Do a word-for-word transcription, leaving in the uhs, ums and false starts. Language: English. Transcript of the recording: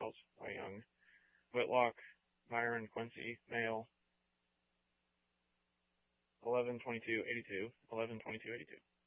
calls by Young. Whitlock, Byron, Quincy, male. eleven twenty-two eighty-two, eleven twenty-two eighty-two.